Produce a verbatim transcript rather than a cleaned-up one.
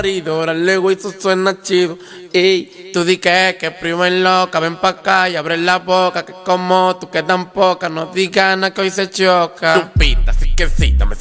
Órale, güey, eso suena chido. Ey, tú di que, que primo en loca, ven pa' acá y abre la boca, que como tú que tan poca, no digas nada que hoy se choca. Tu pita, así que sí, dame